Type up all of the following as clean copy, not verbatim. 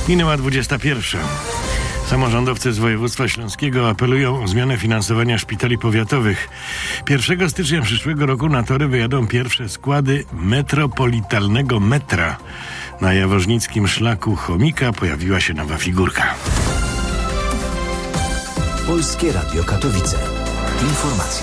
Minęła 21. Samorządowcy z województwa śląskiego apelują o zmianę finansowania szpitali powiatowych. 1 stycznia przyszłego roku na tory wyjadą pierwsze składy metropolitalnego metra. Na jaworznickim szlaku Chomika pojawiła się nowa figurka. Polskie Radio Katowice. Informacje.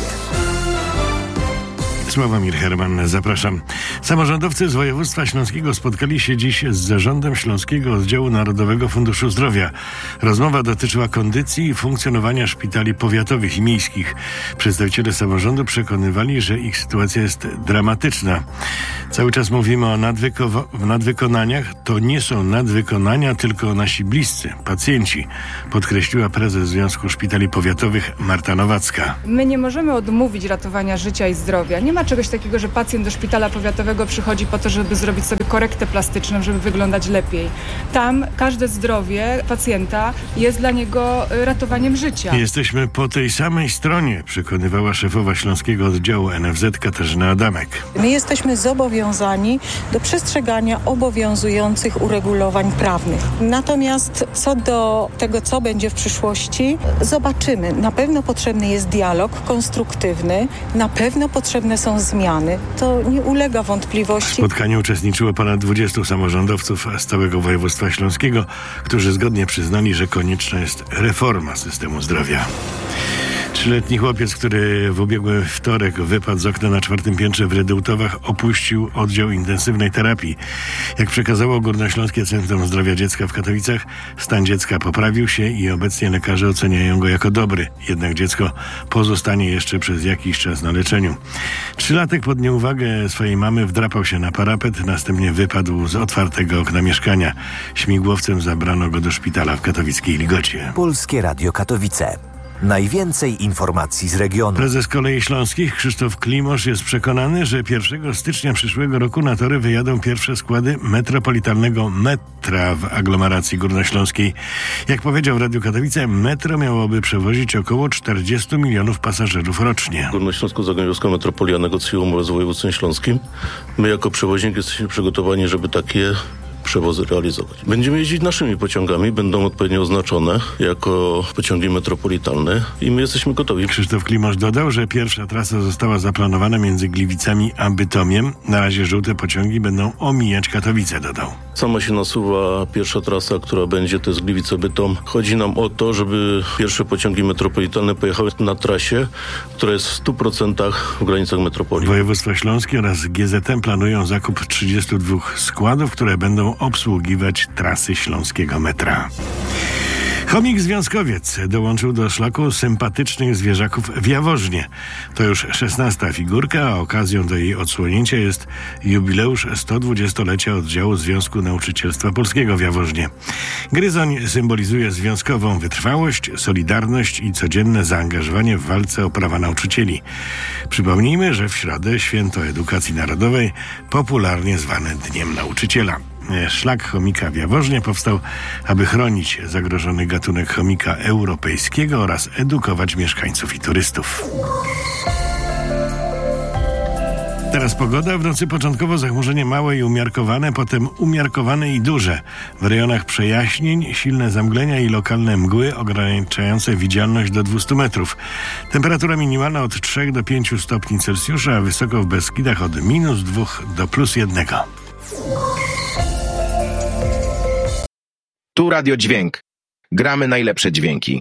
Sławomir Herman, zapraszam. Samorządowcy z województwa śląskiego spotkali się dziś z zarządem Śląskiego Oddziału Narodowego Funduszu Zdrowia. Rozmowa dotyczyła kondycji i funkcjonowania szpitali powiatowych i miejskich. Przedstawiciele samorządu przekonywali, że ich sytuacja jest dramatyczna. Cały czas mówimy o nadwykonaniach. To nie są nadwykonania, tylko nasi bliscy, pacjenci, podkreśliła prezes Związku Szpitali Powiatowych Marta Nowacka. My nie możemy odmówić ratowania życia i zdrowia. Nie ma czegoś takiego, że pacjent do szpitala powiatowego przychodzi po to, żeby zrobić sobie korektę plastyczną, żeby wyglądać lepiej. Tam każde zdrowie pacjenta jest dla niego ratowaniem życia. Jesteśmy po tej samej stronie, przekonywała szefowa Śląskiego Oddziału NFZ Katarzyna Adamek. My jesteśmy zobowiązani do przestrzegania obowiązujących uregulowań prawnych. Natomiast co do tego, co będzie w przyszłości, zobaczymy. Na pewno potrzebny jest dialog konstruktywny, na pewno potrzebne są zmiany. To nie ulega wątpliwości. W spotkaniu uczestniczyło ponad 20 samorządowców z całego województwa śląskiego, którzy zgodnie przyznali, że konieczna jest reforma systemu zdrowia. 3-letni chłopiec, który w ubiegły wtorek wypadł z okna na 4. piętrze w Redeutowach, opuścił oddział intensywnej terapii. Jak przekazało Górnośląskie Centrum Zdrowia Dziecka w Katowicach, stan dziecka poprawił się i obecnie lekarze oceniają go jako dobry. Jednak dziecko pozostanie jeszcze przez jakiś czas na leczeniu. 3-latek pod nieuwagę swojej mamy wdrapał się na parapet, następnie wypadł z otwartego okna mieszkania. Śmigłowcem zabrano go do szpitala w katowickiej Ligocie. Polskie Radio Katowice. Najwięcej informacji z regionu. Prezes Kolei Śląskich Krzysztof Klimosz jest przekonany, że 1 stycznia przyszłego roku na tory wyjadą pierwsze składy metropolitalnego metra w aglomeracji górnośląskiej. Jak powiedział w Radiu Katowice, metro miałoby przewozić około 40 milionów pasażerów rocznie. Górnośląsko-Zagłębiowska Metropolia negocjuje umowę z województwem śląskim. My jako przewoźnik jesteśmy przygotowani, żeby takie przewozy realizować. Będziemy jeździć naszymi pociągami, będą odpowiednio oznaczone jako pociągi metropolitalne i my jesteśmy gotowi. Krzysztof Klimosz dodał, że pierwsza trasa została zaplanowana między Gliwicami a Bytomiem. Na razie żółte pociągi będą omijać Katowice, dodał. Sama się nasuwa pierwsza trasa, która będzie, to jest Gliwice-Bytom. Chodzi nam o to, żeby pierwsze pociągi metropolitalne pojechały na trasie, która jest w 100% w granicach metropolii. Województwo Śląskie oraz GZM planują zakup 32 składów, które będą obsługiwać trasy śląskiego metra. Chomik Związkowiec dołączył do szlaku sympatycznych zwierzaków w Jaworznie. To już 16. figurka, a okazją do jej odsłonięcia jest jubileusz 120-lecia oddziału Związku Nauczycielstwa Polskiego w Jaworznie. Gryzoń symbolizuje związkową wytrwałość, solidarność i codzienne zaangażowanie w walce o prawa nauczycieli. Przypomnijmy, że w środę Święto Edukacji Narodowej, popularnie zwane Dniem Nauczyciela. Szlak chomika w Jaworznie powstał, aby chronić zagrożony gatunek chomika europejskiego oraz edukować mieszkańców i turystów. Teraz pogoda. W nocy początkowo zachmurzenie małe i umiarkowane, potem umiarkowane i duże. W rejonach przejaśnień, silne zamglenia i lokalne mgły ograniczające widzialność do 200 metrów. Temperatura minimalna od 3 do 5 stopni Celsjusza, a wysoko w Beskidach od -2 do +1. Tu Radio Dźwięk. Gramy najlepsze dźwięki.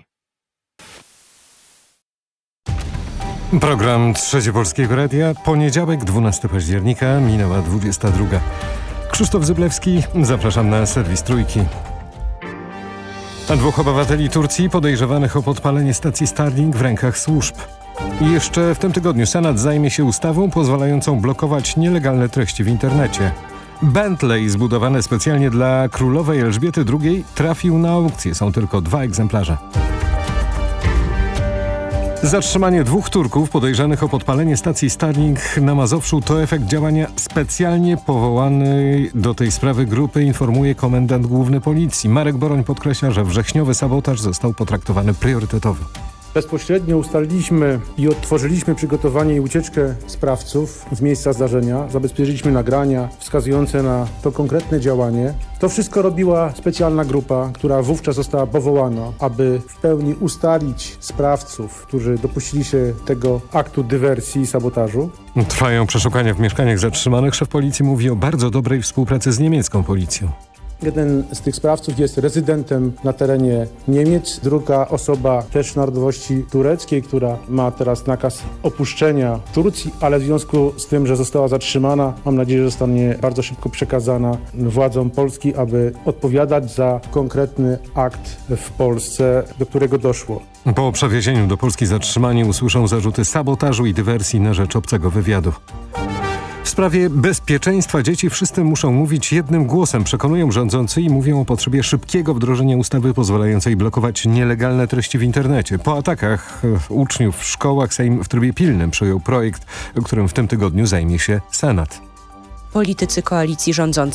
Program Trzecie Polskiego Radia. Poniedziałek, 12 października, minęła 22. Krzysztof Zyblewski, zapraszam na serwis Trójki. 2 obywateli Turcji podejrzewanych o podpalenie stacji Starlink w rękach służb. I jeszcze w tym tygodniu Senat zajmie się ustawą pozwalającą blokować nielegalne treści w internecie. Bentley zbudowany specjalnie dla królowej Elżbiety II trafił na aukcję. Są tylko 2 egzemplarze. Zatrzymanie 2 Turków podejrzanych o podpalenie stacji Starlink na Mazowszu to efekt działania specjalnie powołanej do tej sprawy grupy, informuje komendant główny policji. Marek Boroń podkreśla, że wrześniowy sabotaż został potraktowany priorytetowo. Bezpośrednio ustaliliśmy i odtworzyliśmy przygotowanie i ucieczkę sprawców z miejsca zdarzenia. Zabezpieczyliśmy nagrania wskazujące na to konkretne działanie. To wszystko robiła specjalna grupa, która wówczas została powołana, aby w pełni ustalić sprawców, którzy dopuścili się tego aktu dywersji i sabotażu. Trwają przeszukania w mieszkaniach zatrzymanych. Szef policji mówi o bardzo dobrej współpracy z niemiecką policją. Jeden z tych sprawców jest rezydentem na terenie Niemiec. Druga osoba też narodowości tureckiej, która ma teraz nakaz opuszczenia Turcji, ale w związku z tym, że została zatrzymana, mam nadzieję, że zostanie bardzo szybko przekazana władzom Polski, aby odpowiadać za konkretny akt w Polsce, do którego doszło. Po przewiezieniu do Polski zatrzymani usłyszą zarzuty sabotażu i dywersji na rzecz obcego wywiadu. W sprawie bezpieczeństwa dzieci wszyscy muszą mówić jednym głosem, przekonują rządzący i mówią o potrzebie szybkiego wdrożenia ustawy pozwalającej blokować nielegalne treści w internecie. Po atakach uczniów w szkołach Sejm w trybie pilnym przyjął projekt, którym w tym tygodniu zajmie się Senat. Politycy koalicji rządzącej